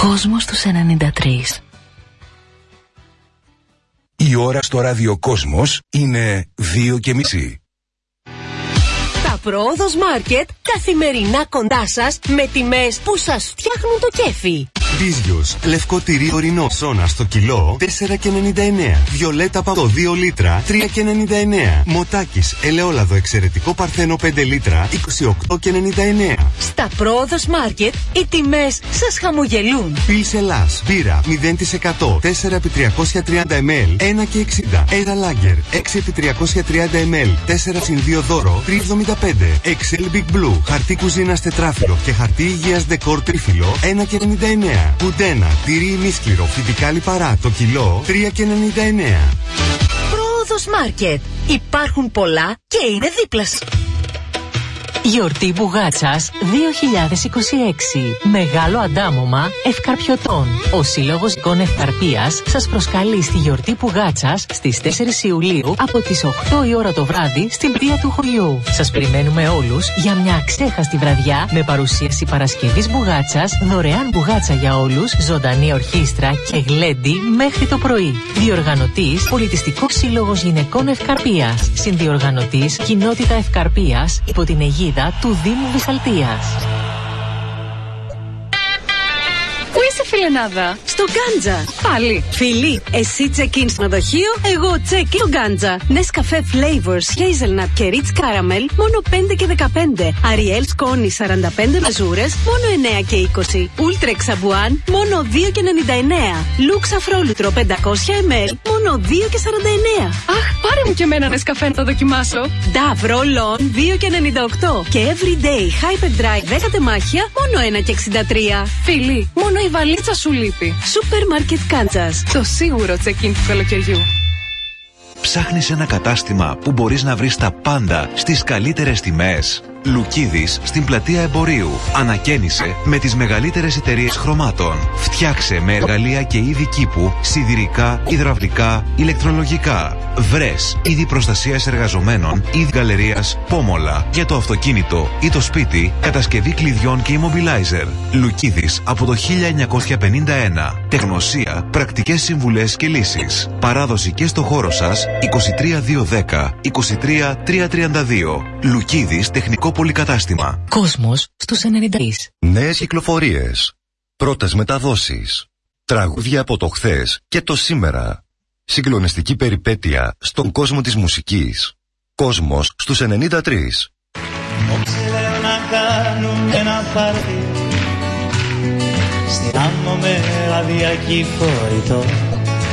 Κόσμος τους 93. Η ώρα στο ραδιοκόσμος είναι 2:30. Τα Πρόοδος Μάρκετ καθημερινά κοντά σας με τιμές που σας φτιάχνουν το κέφι. Μπίζιος, λευκό τυρί ορεινό σώνα στο κιλό 4,99. Βιολέτα παγό 2 λίτρα 3,99. Μοτάκης, ελαιόλαδο εξαιρετικό παρθένο 5 λίτρα 28,99. Στα Πρόοδος Μάρκετ οι τιμές σας χαμογελούν. Πils Ελλάς, μπύρα 0% 4x330 ml 1,60. Ένα Lager 6x330 ml 4x2 δώρο 3,75. Excel Big Blue, χαρτί κουζίνας τετράφυλλο και χαρτί υγείας δεκόρ τρίφυλλο 1,99. Κουντένα, τυρί ημίσκληρο, φυτικά λιπαρά, το κιλό 3,99. Πρόοδος Μάρκετ. Υπάρχουν πολλά και είναι δίπλα σας. Γιορτή Μπουγάτσας 2026. Μεγάλο αντάμωμα ευκαρπιωτών. Ο Σύλλογος Οικών Ευκαρπίας σας προσκαλεί στη γιορτή Μπουγάτσας στις 4 Ιουλίου από τις 8 η ώρα το βράδυ στην πλατεία του χωριού. Σας περιμένουμε όλους για μια αξέχαστη βραδιά με παρουσίαση Παρασκευής Μπουγάτσας, δωρεάν μπουγάτσα για όλους, ζωντανή ορχήστρα και γλέντι μέχρι το πρωί. Διοργανωτής Πολιτιστικός Σύλλογος Γυναικών Ευκαρπίας. Συνδιοργανωτής Κοινότητα Ευκαρπίας υπό την αιγίδα του Δήμου Βυσσαλτίας. Πού είσαι, φιλενάδα? Στο Γκάντζα. Πάλι. Φίλοι, εσύ check-in στο δοχείο, εγώ check-in στο Γκάντζα. Nescafé Flavors, Hazelnut και Rich Caramel, μόνο 5 και 15. Ariel Sconi 45 μεζούρες, μόνο 9 και 20. Ultra Xabuan, μόνο 2 και 99. Lux Αφρόλουτρο 500 ml, μόνο 2 και 49. Αχ, πάρε μου και εμένα Nescafé να το δοκιμάσω. Dove Roll On 2 και 98. Και Everyday Hyperdry 10 τεμάχια, μόνο 1 και 63. Φίλοι, μόνο η βαλίτσα σου λείπει. Σούπερ Μάρκετ Κάντσας. Το σίγουρο check-in του καλοκαιριού. Ψάχνεις ένα κατάστημα που μπορείς να βρεις τα πάντα στις καλύτερες τιμές? Λουκίδης στην πλατεία Εμπορίου. Ανακαίνισε με τις μεγαλύτερες εταιρείες χρωμάτων. Φτιάξε με εργαλεία και είδη κήπου, σιδηρικά, υδραυλικά, ηλεκτρολογικά. Βρες είδη προστασίας εργαζομένων, είδη γκαλερίας, πόμολα για το αυτοκίνητο ή το σπίτι, κατασκευή κλειδιών και immobilizer. Λουκίδης από το 1951. Τεχνοσία, πρακτικές συμβουλές και λύσεις. Παράδοση και στο χώρο σας 23210 23332. Λουκίδης τεχνικό πολυκατάστημα. Κόσμος στους 93. Νέες κυκλοφορίες. Πρώτες μεταδόσεις. Τραγούδια από το χθες και το σήμερα. Συγκλονιστική περιπέτεια στον κόσμο της μουσικής. Κόσμος στους 93. Όψε λέω να κάνουμε ένα πάρτι στην άμμο με αδιακή φορητό.